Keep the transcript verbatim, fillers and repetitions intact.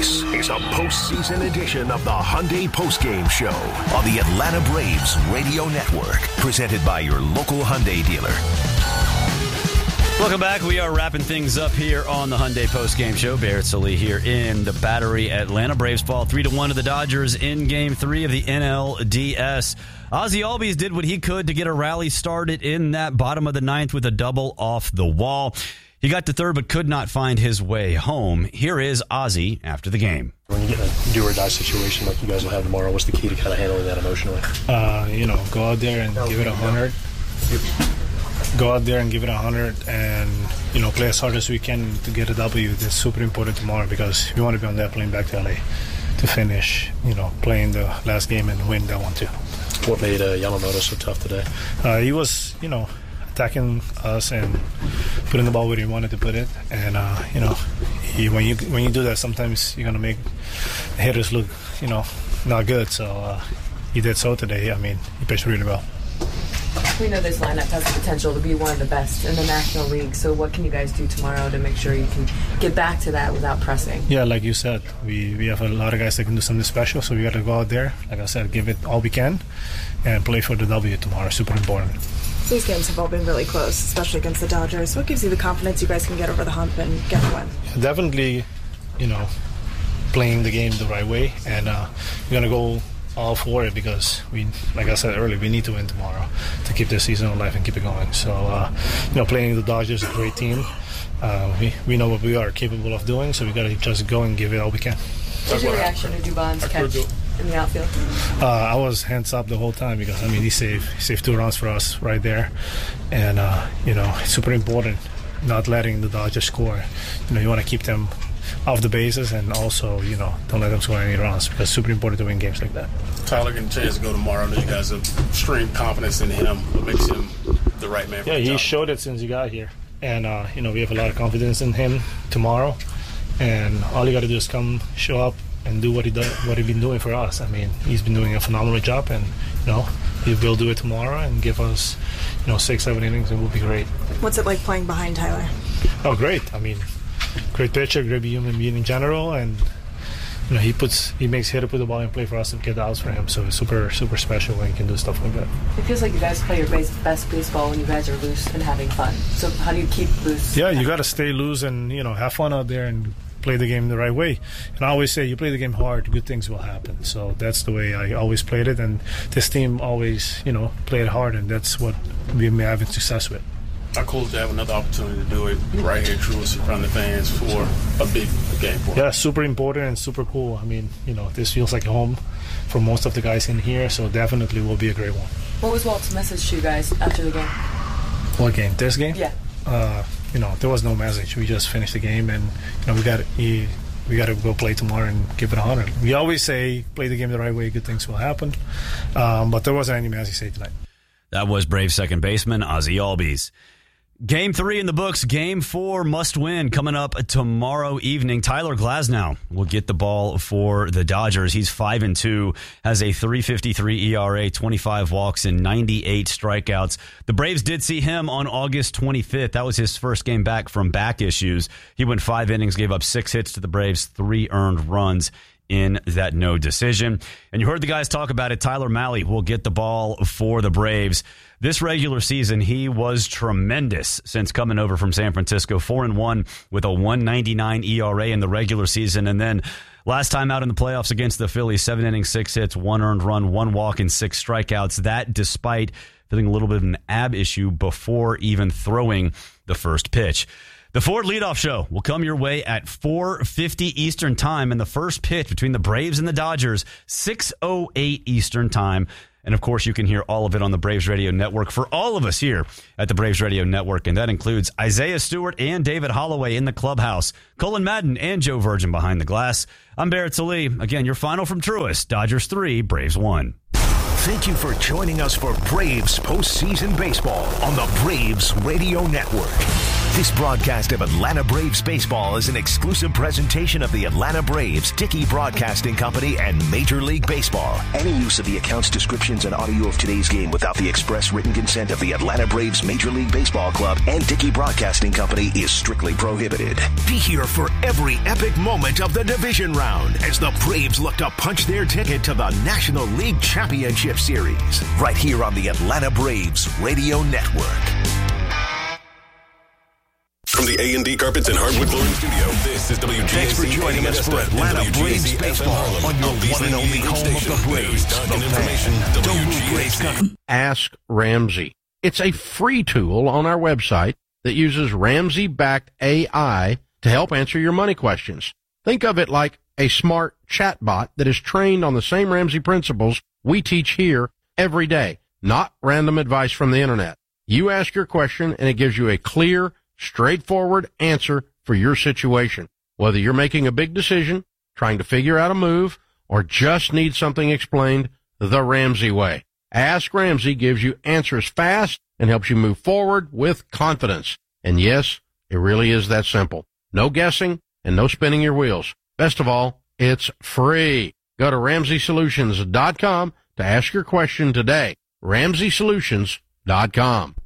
This is a postseason edition of the Hyundai Postgame Show on the Atlanta Braves Radio Network, presented by your local Hyundai dealer. Welcome back. We are wrapping things up here on the Hyundai Postgame Show. Barrett Sallee here in the Battery, Atlanta. Braves fall three to one to the Dodgers in Game three of the N L D S. Ozzie Albies did what he could to get a rally started in that bottom of the ninth with a double off the wall. He got to third but could not find his way home. Here is Ozzie after the game. When you get in a do-or-die situation like you guys will have tomorrow, what's the key to kind of handling that emotionally? Uh, you know, go out there and give it a hundred. Go out there and give it a hundred, and you know, play as hard as we can to get a W. That's super important tomorrow because we want to be on that plane back to L A to finish. You know, playing the last game and win that one too. What made uh, Yamamoto so tough today? Uh, he was, you know, attacking us and putting the ball where he wanted to put it, and uh, you know, he, when you when you do that, sometimes you're gonna make the hitters look, you know, not good. So uh, he did so today. I mean, he pitched really well. We know this lineup has the potential to be one of the best in the National League, so what can you guys do tomorrow to make sure you can get back to that without pressing? Yeah, like you said, we, we have a lot of guys that can do something special, so we got to go out there, like I said, give it all we can, and play for the W tomorrow. Super important. These games have all been really close, especially against the Dodgers. What gives you the confidence you guys can get over the hump and get the win? Yeah, definitely, you know, playing the game the right way, and uh, we're going to go all for it because we, like I said earlier, we need to win tomorrow to keep the season alive and keep it going. So, uh, you know, playing the Dodgers is a great team. Uh, we we know what we are capable of doing, so we got to just go and give it all we can. What's your reaction to Dubon's catch in the outfield? Uh, I was hands up the whole time because I mean he saved he saved two runs for us right there, and uh, you know, it's super important not letting the Dodgers score. You know, you want to keep them off the bases, and also, you know, don't let them score any runs because it's super important to win games like that. Tyler getting a chance to go tomorrow. I know you guys have extreme confidence in him. What makes him the right man for Yeah, the he job? showed it since he got here. And, uh, you know, we have a lot of confidence in him tomorrow. And all you got to do is come, show up, and do what he do, what he's been doing for us. I mean, he's been doing a phenomenal job, and, you know, he will do it tomorrow and give us, you know, six, seven innings, and we'll be great. What's it like playing behind Tyler? Oh, great. I mean, great pitcher, great human being in general, and you know, he puts he makes hitter put the ball in play for us and get outs for him. So it's super super special when he can do stuff like that. It feels like you guys play your base, best baseball when you guys are loose and having fun. So how do you keep loose? Yeah, you got to stay loose and, you know, have fun out there and play the game the right way. And I always say, you play the game hard, good things will happen. So that's the way I always played it, and this team always, you know, played hard, and that's what we've been having success with. How cool is to have another opportunity to do it right here, Truist, in front of the fans for a big game for Yeah, super important and super cool. I mean, you know, this feels like home for most of the guys in here, so definitely will be a great one. What was Walt's message to you guys after the game? What game? This game? Yeah. Uh, you know, there was no message. We just finished the game, and you know, we got we, we got to go play tomorrow and give it a hundred. We always say, play the game the right way, good things will happen. Um, but there wasn't any message say tonight. That was Braves second baseman Ozzie Albies. Game three in the books. Game four must win coming up tomorrow evening. Tyler Glasnow will get the ball for the Dodgers. He's five and two, has a three fifty-three E R A, twenty-five walks, and ninety-eight strikeouts. The Braves did see him on August twenty-fifth. That was his first game back from back issues. He went five innings, gave up six hits to the Braves, three earned runs in that no decision. And you heard the guys talk about it. Tyler Mahle will get the ball for the Braves. This regular season, he was tremendous since coming over from San Francisco. Four and one with a one ninety-nine E R A in the regular season. And then last time out in the playoffs against the Phillies, seven innings, six hits, one earned run, one walk, and six strikeouts. That despite feeling a little bit of an ab issue before even throwing the first pitch. The Ford Leadoff Show will come your way at four fifty Eastern Time, and the first pitch between the Braves and the Dodgers, six oh eight Eastern Time. And, of course, you can hear all of it on the Braves Radio Network for all of us here at the Braves Radio Network, and that includes Isaiah Stewart and David Holloway in the clubhouse, Colin Madden and Joe Virgin behind the glass. I'm Barrett Sallee. Again, your final from Truist, Dodgers three, Braves one. Thank you for joining us for Braves postseason baseball on the Braves Radio Network. This broadcast of Atlanta Braves baseball is an exclusive presentation of the Atlanta Braves, Dickey Broadcasting Company, and Major League Baseball. Any use of the accounts, descriptions, and audio of today's game without the express written consent of the Atlanta Braves Major League Baseball Club and Dickey Broadcasting Company is strictly prohibited. Be here for every epic moment of the division round as the Braves look to punch their ticket to the National League Championship Series. Right here on the Atlanta Braves Radio Network. From the A and D Carpets and Hardwood Flooring Studio, this is W G A C. Thanks for joining us for Atlanta Braves baseball on your one and only home of the Braves, the Fan. Don't move, Braves. Ask Ramsey. It's a free tool on our website that uses Ramsey-backed A I to help answer your money questions. Think of it like a smart chatbot that is trained on the same Ramsey principles we teach here every day, not random advice from the internet. You ask your question and it gives you a clear, straightforward answer for your situation. Whether you're making a big decision, trying to figure out a move, or just need something explained the Ramsey way. Ask Ramsey gives you answers fast and helps you move forward with confidence. And yes, it really is that simple. No guessing and no spinning your wheels. Best of all, it's free. Go to Ramsey Solutions dot com to ask your question today. Ramsey Solutions dot com.